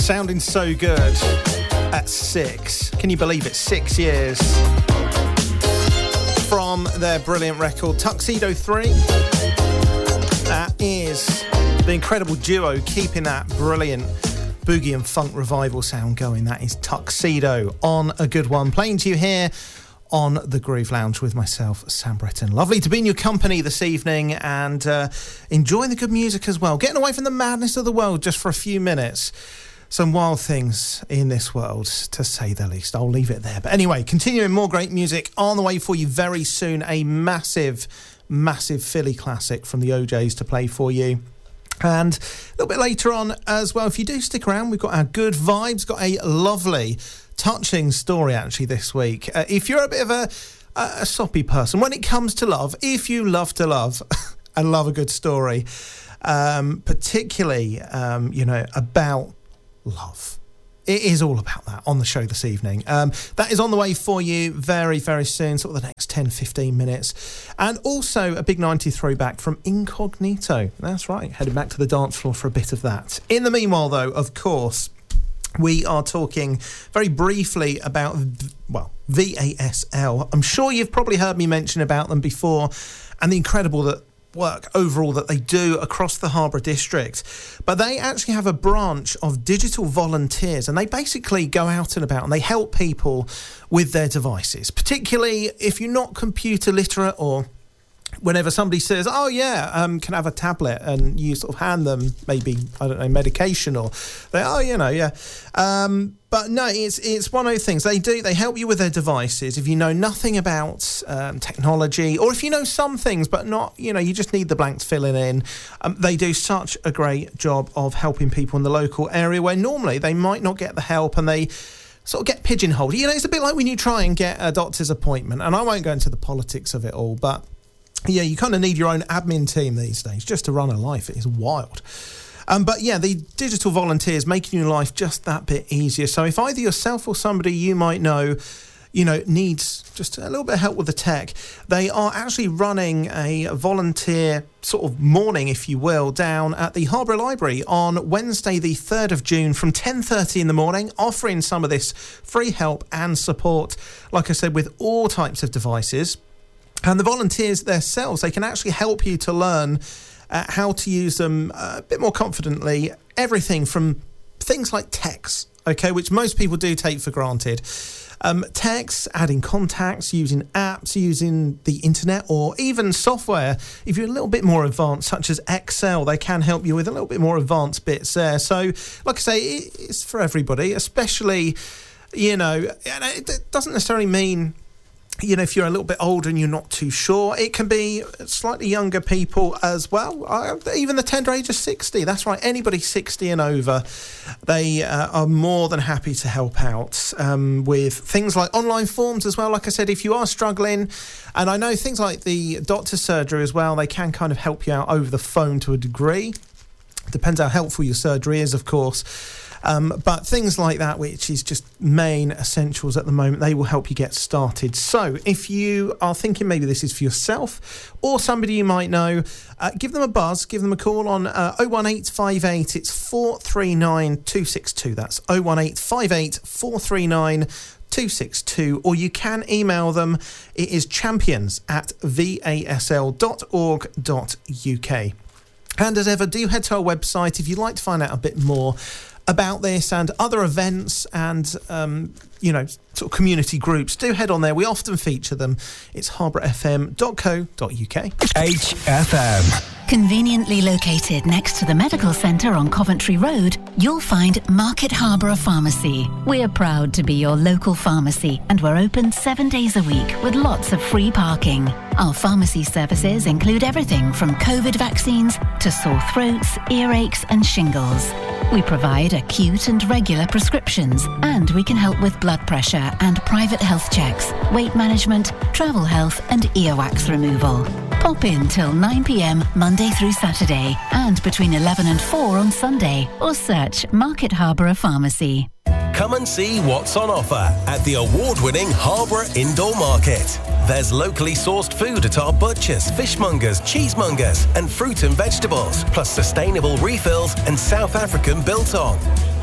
Sounding so good at 6. Can you believe it? 6 years from their brilliant record Tuxedo 3. That is the incredible duo keeping that brilliant boogie and funk revival sound going. That is Tuxedo on A Good One, playing to you here on the Groove Lounge with myself, Sam Britton. Lovely to be in your company this evening and enjoying the good music as well. Getting away from the madness of the world just for a few minutes. Some wild things in this world, to say the least. I'll leave it there. But anyway, continuing, more great music on the way for you very soon. A massive, massive Philly classic from the OJs to play for you. And a little bit later on as well, if you do stick around, we've got our good vibes, got a lovely, touching story actually this week. If you're a bit of a soppy person when it comes to love, if you love to love and love a good story, particularly, about love. It is all about that on the show this evening. That is on the way for you very, very soon, sort of the next 10, 15 minutes. And also a big 90s throwback from Incognito. That's right, heading back to the dance floor for a bit of that. In the meanwhile, though, of course, we are talking very briefly about, VASL. I'm sure you've probably heard me mention about them before and the incredible work overall that they do across the Harborough district. But they actually have a branch of digital volunteers, and they basically go out and about and they help people with their devices, particularly if you're not computer literate, or whenever somebody says, can I have a tablet, and you sort of hand them maybe, medication, or they, but no, it's one of those things. They help you with their devices if you know nothing about technology, or if you know some things but not, you just need the blanks filling in. They do such a great job of helping people in the local area where normally they might not get the help, and they sort of get pigeonholed. It's a bit like when you try and get a doctor's appointment, and I won't go into the politics of it all, but yeah, you kind of need your own admin team these days just to run a life. It is wild. But yeah, the digital volunteers making your life just that bit easier. So if either yourself or somebody you might know, needs just a little bit of help with the tech, they are actually running a volunteer sort of morning, if you will, down at the Harborough Library on Wednesday, the 3rd of June from 10:30 in the morning, offering some of this free help and support, like I said, with all types of devices. And the volunteers themselves, they can actually help you to learn how to use them a bit more confidently. Everything from things like text, which most people do take for granted. Text, adding contacts, using apps, using the internet, or even software. If you're a little bit more advanced, such as Excel, they can help you with a little bit more advanced bits there. So, like I say, it's for everybody, especially, it doesn't necessarily mean, if you're a little bit older and you're not too sure. It can be slightly younger people as well, even the tender age of 60. That's right, anybody 60 and over, they are more than happy to help out with things like online forms as well. Like I said, if you are struggling, and I know things like the doctor's surgery as well, they can kind of help you out over the phone to a degree. Depends how helpful your surgery is, of course. But things like that, which is just main essentials at the moment, they will help you get started. So if you are thinking maybe this is for yourself or somebody you might know, give them a buzz, give them a call on 01858. It's 439 262. That's 01858 439 262, or you can email them. It is champions@vasl.org.uk. And as ever, do head to our website if you'd like to find out a bit more about this and other events and, sort of community groups. Do head on there. We often feature them. It's harbourfm.co.uk. HFM. Conveniently located next to the medical centre on Coventry Road, you'll find Market Harborough Pharmacy. We're proud to be your local pharmacy, and we're open 7 days a week with lots of free parking. Our pharmacy services include everything from COVID vaccines to sore throats, earaches and shingles. We provide acute and regular prescriptions, and we can help with blood pressure and private health checks, weight management, travel health and earwax removal. Pop in till 9 p.m. Monday through Saturday and between 11 and 4 on Sunday, or search Market Harborough Pharmacy. Come and see what's on offer at the award-winning Harborough Indoor Market. There's locally sourced food at our butchers, fishmongers, cheesemongers and fruit and vegetables, plus sustainable refills and South African biltong.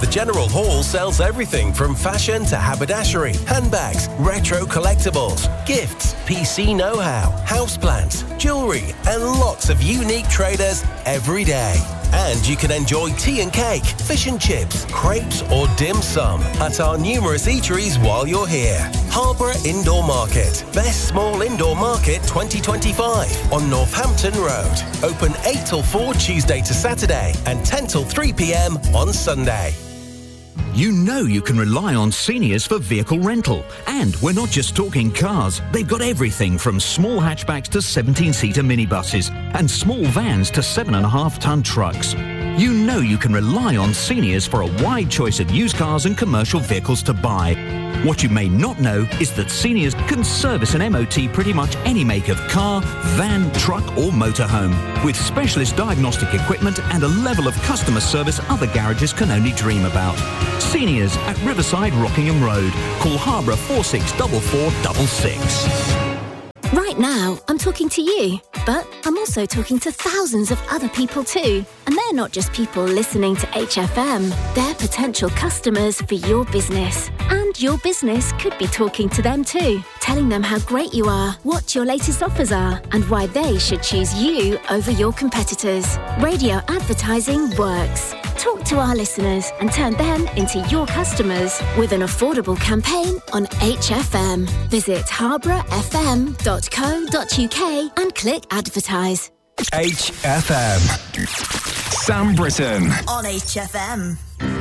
The General Hall sells everything from fashion to haberdashery, handbags, retro collectibles, gifts, PC know-how, houseplants, jewellery, and lots of unique traders every day. And you can enjoy tea and cake, fish and chips, crepes or dim sum at our numerous eateries while you're here. Harborough Indoor Market. Best Small Indoor Market 2025 on Northampton Road. Open 8 till 4 Tuesday to Saturday and 10 till 3 p.m. on Sunday. You know you can rely on Seniors for vehicle rental. And we're not just talking cars. They've got everything from small hatchbacks to 17-seater minibuses and small vans to 7.5-ton trucks. You know you can rely on Seniors for a wide choice of used cars and commercial vehicles to buy. What you may not know is that Seniors can service an MOT pretty much any make of car, van, truck or motorhome, with specialist diagnostic equipment and a level of customer service other garages can only dream about. Seniors at Riverside Rockingham Road. Call Harborough 464466. Right now, I'm talking to you, but I'm also talking to thousands of other people too. And they're not just people listening to HFM. They're potential customers for your business. And your business could be talking to them too, telling them how great you are, what your latest offers are, and why they should choose you over your competitors. Radio advertising works. Talk to our listeners and turn them into your customers with an affordable campaign on HFM. Visit harboroughfm.co.uk and click advertise. HFM. Sam Britton. On HFM.